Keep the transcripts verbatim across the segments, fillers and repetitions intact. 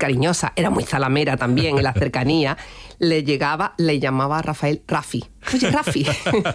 cariñosa, era muy zalamera también en la cercanía, le llegaba, le llamaba a Rafael Rafi. Oye, Rafi.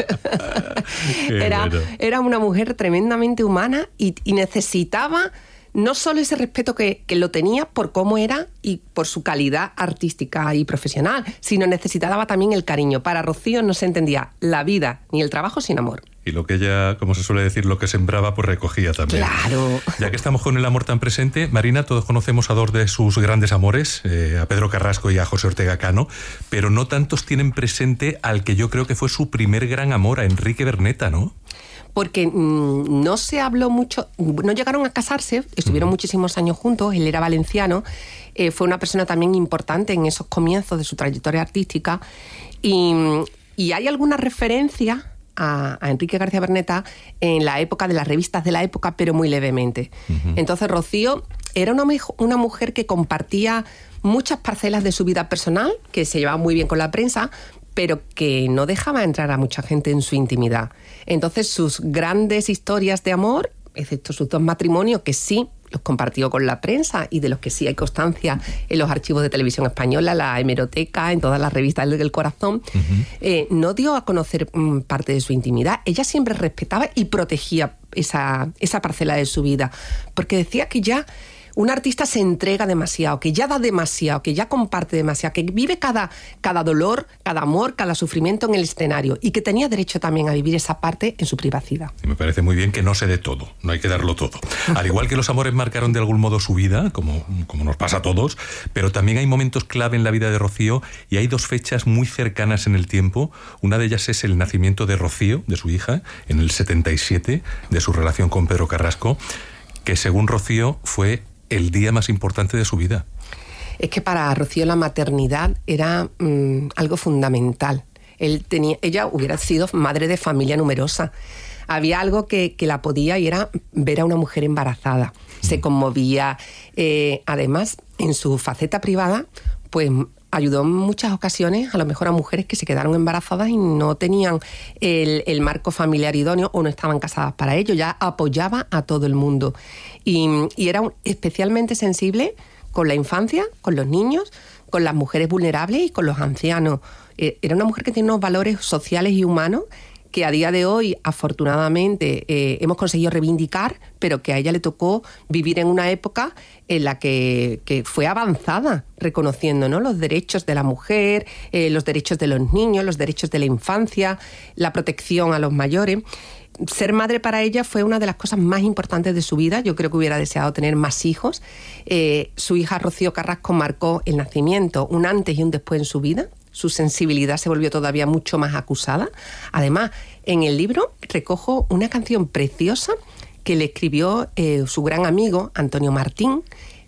era, bueno. era una mujer tremendamente humana y, y necesitaba no solo ese respeto que, que lo tenía por cómo era y por su calidad artística y profesional, sino necesitaba también el cariño. Para Rocío no se entendía la vida ni el trabajo sin amor. Y lo que ella, como se suele decir, lo que sembraba, pues recogía también. Claro. Ya que estamos con el amor tan presente, Marina, todos conocemos a dos de sus grandes amores, eh, a Pedro Carrasco y a José Ortega Cano, pero no tantos tienen presente al que yo creo que fue su primer gran amor, a Enrique Berneta, ¿no? Porque mmm, no se habló mucho, no llegaron a casarse, estuvieron uh-huh. muchísimos años juntos, él era valenciano, eh, fue una persona también importante en esos comienzos de su trayectoria artística, y, y hay alguna referencia a, a Enrique García Berneta en la época de las revistas de la época, pero muy levemente. Uh-huh. Entonces Rocío era una, una mujer que compartía muchas parcelas de su vida personal, que se llevaba muy bien con la prensa, pero que no dejaba entrar a mucha gente en su intimidad. Entonces sus grandes historias de amor, excepto sus dos matrimonios, que sí los compartió con la prensa y de los que sí hay constancia en los archivos de Televisión Española, la hemeroteca, en todas las revistas del corazón, uh-huh. eh, no dio a conocer mm, parte de su intimidad. Ella siempre respetaba y protegía esa, esa parcela de su vida, porque decía que ya un artista se entrega demasiado, que ya da demasiado, que ya comparte demasiado, que vive cada, cada dolor, cada amor, cada sufrimiento en el escenario y que tenía derecho también a vivir esa parte en su privacidad. Y me parece muy bien que no se dé todo, no hay que darlo todo. Al igual que los amores marcaron de algún modo su vida, como, como nos pasa a todos, pero también hay momentos clave en la vida de Rocío y hay dos fechas muy cercanas en el tiempo. Una de ellas es el nacimiento de Rocío, de su hija, en el setenta y siete, de su relación con Pedro Carrasco, que según Rocío fue el día más importante de su vida. Es que para Rocío la maternidad era mmm, algo fundamental. Él tenía, ella hubiera sido madre de familia numerosa. Había algo que, que la podía y era ver a una mujer embarazada. Se conmovía. Eh, además, en su faceta privada, pues ayudó en muchas ocasiones a lo mejor a mujeres que se quedaron embarazadas y no tenían el, el marco familiar idóneo o no estaban casadas para ello. Ya apoyaba a todo el mundo. Y, y era un, especialmente sensible con la infancia, con los niños, con las mujeres vulnerables y con los ancianos. Eh, era una mujer que tiene unos valores sociales y humanos que a día de hoy, afortunadamente, eh, hemos conseguido reivindicar, pero que a ella le tocó vivir en una época en la que, que fue avanzada, reconociendo, ¿no?, los derechos de la mujer, eh, los derechos de los niños, los derechos de la infancia, la protección a los mayores. Ser madre para ella fue una de las cosas más importantes de su vida. Yo creo que hubiera deseado tener más hijos. Eh, su hija Rocío Carrasco marcó el nacimiento, un antes y un después en su vida. Su sensibilidad se volvió todavía mucho más acusada. Además, en el libro recojo una canción preciosa que le escribió eh, su gran amigo Antonio Martín,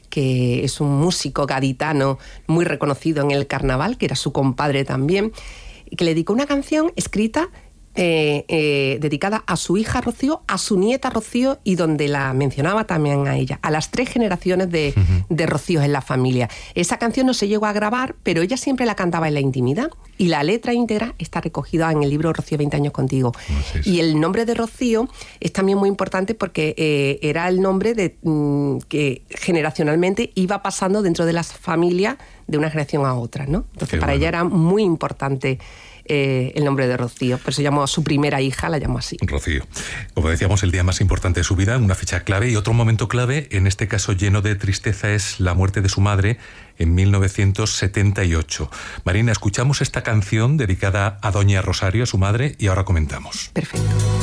que es un músico gaditano muy reconocido en el carnaval, que era su compadre también, que le dedicó una canción escrita Eh, eh, dedicada a su hija Rocío, a su nieta Rocío y donde la mencionaba también a ella, a las tres generaciones de, uh-huh. de Rocíos en la familia. Esa canción no se llegó a grabar, pero ella siempre la cantaba en la intimidad y la letra íntegra está recogida en el libro Rocío, veinte años contigo. Oh, sí. Y el nombre de Rocío es también muy importante porque eh, era el nombre de, mm, que generacionalmente iba pasando dentro de las familias de una generación a otra, ¿no? Entonces, Qué para bueno. ella era muy importante Eh, el nombre de Rocío, por eso llamó a su primera hija, la llamó así. Rocío. Como decíamos, el día más importante de su vida, una fecha clave, y otro momento clave, en este caso lleno de tristeza, es la muerte de su madre en mil novecientos setenta y ocho. Marina, escuchamos esta canción dedicada a doña Rosario, a su madre, y ahora comentamos. Perfecto.